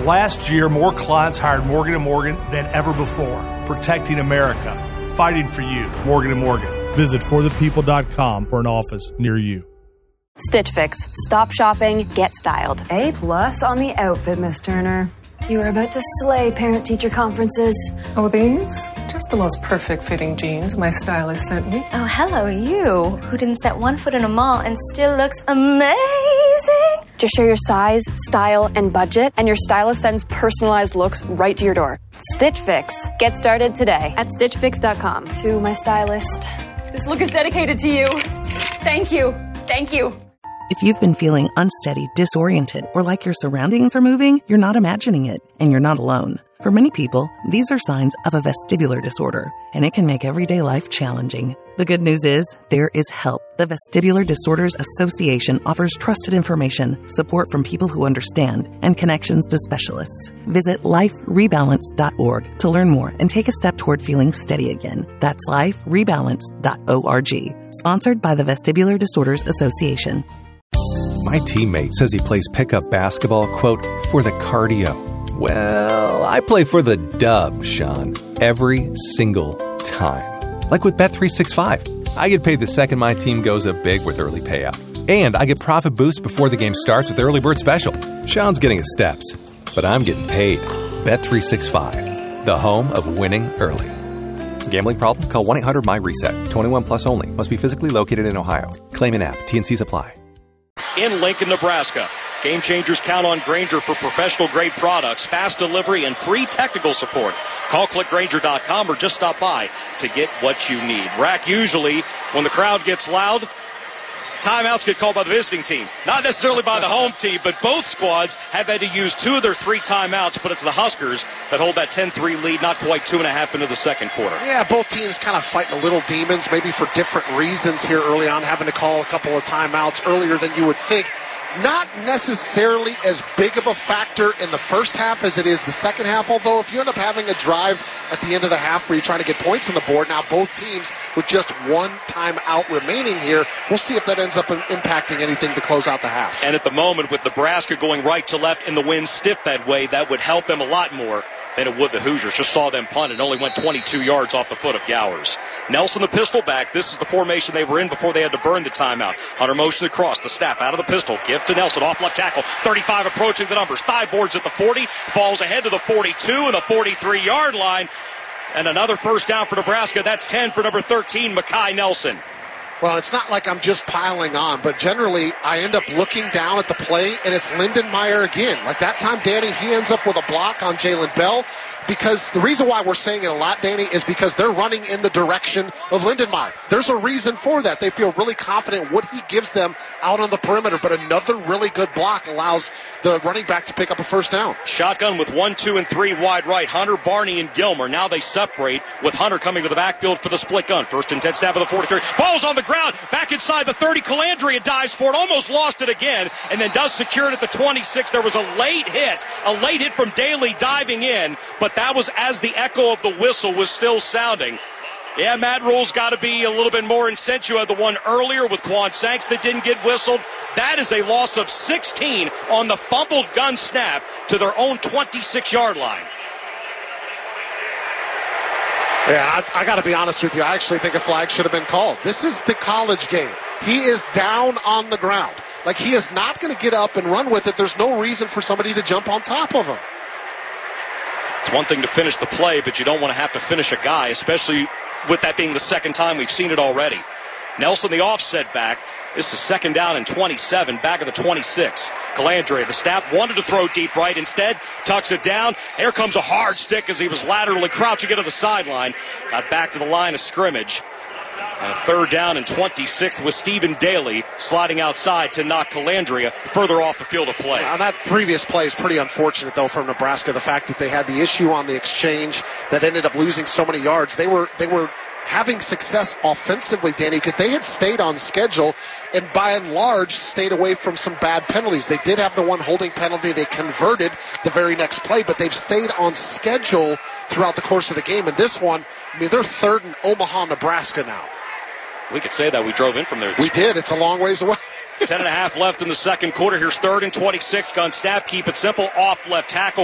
Last year, more clients hired Morgan & Morgan than ever before, protecting America, fighting for you. Morgan & Morgan. Visit forthepeople.com for an office near you. Stitch Fix. Stop shopping, get styled. A+ on the outfit, Miss Turner. You are about to slay parent-teacher conferences. Oh, these? Just the most perfect fitting jeans my stylist sent me. Oh, hello, you, who didn't set one foot in a mall and still looks amazing. Just share your size, style, and budget, and your stylist sends personalized looks right to your door. Stitch Fix. Get started today at StitchFix.com. To my stylist, this look is dedicated to you. Thank you. Thank you. If you've been feeling unsteady, disoriented, or like your surroundings are moving, you're not imagining it, and you're not alone. For many people, these are signs of a vestibular disorder, and it can make everyday life challenging. The good news is, there is help. The Vestibular Disorders Association offers trusted information, support from people who understand, and connections to specialists. Visit liferebalance.org to learn more and take a step toward feeling steady again. That's liferebalance.org. Sponsored by the Vestibular Disorders Association. My teammate says he plays pickup basketball, quote, for the cardio. Well, I play for the dub, Sean, every single time. Like with Bet365. I get paid the second my team goes up big with early payout. And I get profit boost before the game starts with Early Bird Special. Sean's getting his steps, but I'm getting paid. Bet365, the home of winning early. Gambling problem? Call 1-800-MY-RESET. 21 plus only. Must be physically located in Ohio. Claim in app. T&Cs apply. In Lincoln, Nebraska. Game Changers count on Grainger for professional-grade products, fast delivery, and free technical support. Call clickgrainger.com or just stop by to get what you need. Rack, usually, when the crowd gets loud, timeouts get called by the visiting team. Not necessarily by the home team, but both squads have had to use 2 of their 3 timeouts, but it's the Huskers that hold that 10-3 lead, not quite 2.5 into the second quarter. Yeah, both teams kind of fighting a little demons, maybe for different reasons here early on, having to call a couple of timeouts earlier than you would think. Not necessarily as big of a factor in the first half as it is the second half, although if you end up having a drive at the end of the half where you're trying to get points on the board, now both teams with just 1 timeout remaining here, we'll see if that ends up impacting anything to close out the half. And at the moment, with Nebraska going right to left and the wind stiff that way, that would help them a lot more than it would the Hoosiers. Just saw them punt and only went 22 yards off the foot of Gowers. Nelson, the pistol back. This is the formation they were in before they had to burn the timeout. Hunter motions across, the snap out of the pistol. Give to Nelson, off left tackle. 35 approaching the numbers. 5 boards at the 40. Falls ahead to the 42 and the 43-yard line. And another first down for Nebraska. That's 10 for number 13, Mekhi Nelson. Well, it's not like I'm just piling on, but generally I end up looking down at the play, and it's Lindenmeyer again. Like that time, Danny, he ends up with a block on Jalen Bell. Because the reason why we're saying it a lot, Danny, is because they're running in the direction of Lindenmeyer. There's a reason for that. They feel really confident what he gives them out on the perimeter, but another really good block allows the running back to pick up a first down. Shotgun with 1, 2, and 3 wide right. Hunter, Barney, and Gilmer. Now they separate with Hunter coming to the backfield for the split gun. First and 10 snap of the 43. Ball's on the ground. Back inside the 30. Calandria dives for it. Almost lost it again, and then does secure it at the 26. There was a late hit from Daly diving in, but that was as the echo of the whistle was still sounding. Yeah, Matt Rule's got to be a little bit more incensed. You had the one earlier with Quan Sanks that didn't get whistled. That is a loss of 16 on the fumbled gun snap to their own 26-yard line. Yeah, I got to be honest with you. I actually think a flag should have been called. This is the college game. He is down on the ground. Like, he is not going to get up and run with it. There's no reason for somebody to jump on top of him. It's one thing to finish the play, but you don't want to have to finish a guy, especially with that being the second time we've seen it already. Nelson, the offset back. This is second down and 27, back of the 26. Calandria, the snap, wanted to throw deep right. Instead, tucks it down. Here comes a hard stick as he was laterally crouching into the sideline. Got back to the line of scrimmage. And a third down and 26 with Stephen Daly sliding outside to knock Calandria further off the field of play. That previous play is pretty unfortunate, though, from Nebraska. The fact that they had the issue on the exchange that ended up losing so many yards. They were having success offensively, Danny, because they had stayed on schedule and by and large stayed away from some bad penalties. They did have the one holding penalty they converted the very next play, but they've stayed on schedule throughout the course of the game. And this one, I mean, they're third in Omaha, Nebraska now. We could say that. We drove in from there. We did. It's a long ways away. 10.5 left in the second quarter. Here's third and 26. Gun snap. Keep it simple. Off left tackle.